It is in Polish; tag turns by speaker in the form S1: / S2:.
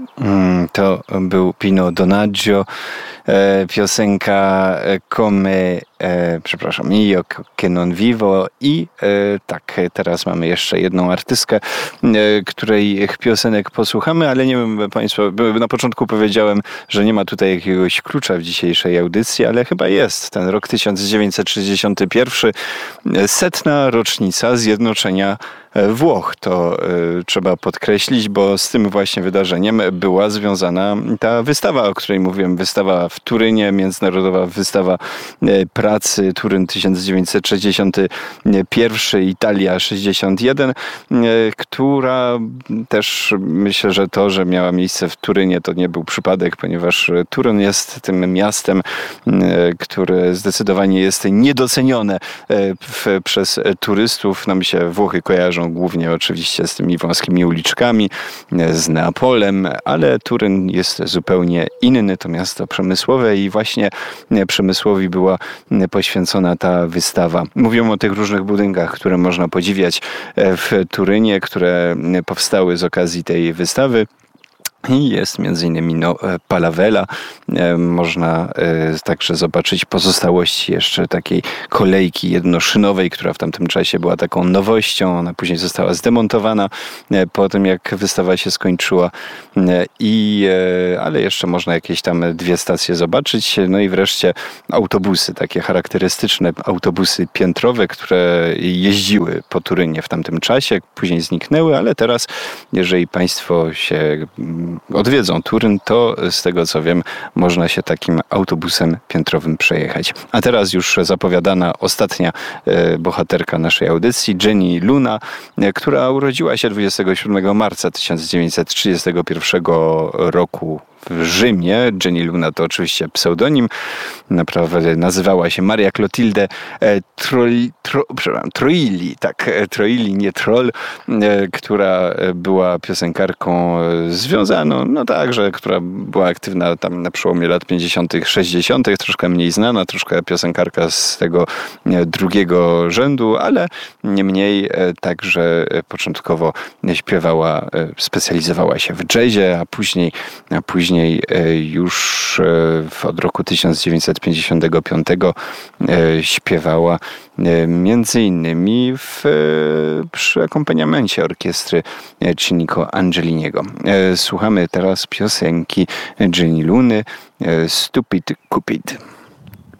S1: To był Pino Donaggio, piosenka Io che non vivo i tak, teraz mamy jeszcze jedną artystkę, której piosenek posłuchamy, ale nie wiem, Państwo, na początku powiedziałem, że nie ma tutaj jakiegoś klucza w dzisiejszej audycji, ale chyba jest. Ten rok 1961, 100. rocznica zjednoczenia Włoch. To trzeba podkreślić, bo z tym właśnie wydarzeniem była związana ta wystawa, o której mówiłem. Wystawa w Turynie, Międzynarodowa Wystawa Pracy Turyn 1961, Italia 61, która też myślę, że to, że miała miejsce w Turynie, to nie był przypadek, ponieważ Turyn jest tym miastem, które zdecydowanie jest niedocenione przez turystów. Nam się Włochy kojarzą głównie oczywiście z tymi wąskimi uliczkami, z Neapolem, ale Turyn jest zupełnie inny, to miasto przemysłowe i właśnie przemysłowi była poświęcona ta wystawa. Mówią o tych różnych budynkach, które można podziwiać w Turynie, które powstały z okazji tej wystawy. I jest m.in. Pallavela. Można także zobaczyć pozostałości jeszcze takiej kolejki jednoszynowej, która w tamtym czasie była taką nowością. Ona później została zdemontowana po tym, jak wystawa się skończyła. Ale jeszcze można jakieś tam 2 stacje zobaczyć. No i wreszcie autobusy, takie charakterystyczne autobusy piętrowe, które jeździły po Turynie w tamtym czasie. Później zniknęły, ale teraz, jeżeli Państwo się odwiedzą Turyn, to z tego co wiem, można się takim autobusem piętrowym przejechać. A teraz już zapowiadana ostatnia bohaterka naszej audycji, Jenny Luna, która urodziła się 27 marca 1931 roku w Rzymie. Jenny Luna to oczywiście pseudonim. Naprawdę nazywała się Maria Clotilde Troili, nie Troll, która była piosenkarką związaną, która była aktywna tam na przełomie lat 50., 60., troszkę mniej znana, troszkę piosenkarka z tego drugiego rzędu, ale niemniej także początkowo śpiewała, specjalizowała się w jazzie, a później już od roku 1955 śpiewała między innymi przy akompaniamencie orkiestry Chinico Angeliniego. Słuchamy teraz piosenki Jenny Luny Stupid Cupid.